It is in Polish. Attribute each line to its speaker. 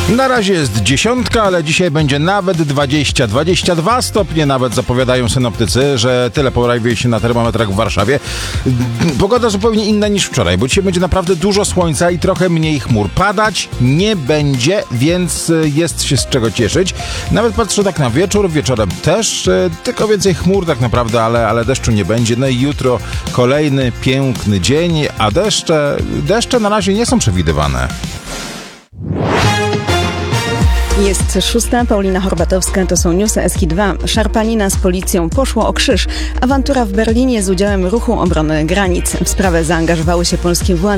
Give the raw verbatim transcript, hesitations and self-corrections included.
Speaker 1: Na razie jest dziesiątka, ale dzisiaj będzie nawet dwadzieścia, dwadzieścia dwa stopnie nawet zapowiadają synoptycy, że tyle pojawi się na termometrach w Warszawie. Pogoda zupełnie inna niż wczoraj, bo dzisiaj będzie naprawdę dużo słońca i trochę mniej chmur. Padać nie będzie, więc jest się z czego cieszyć. Nawet patrzę tak na wieczór, wieczorem też, tylko więcej chmur tak naprawdę, ale, ale deszczu nie będzie. No i jutro kolejny piękny dzień, a deszcze, deszcze na razie nie są przewidywane.
Speaker 2: Jest szósta, Paulina Horbatowska, to są newsy S K dwa. Szarpanina z policją poszło o krzyż. Awantura w Berlinie z udziałem ruchu obrony granic. W sprawę zaangażowały się polskie władze.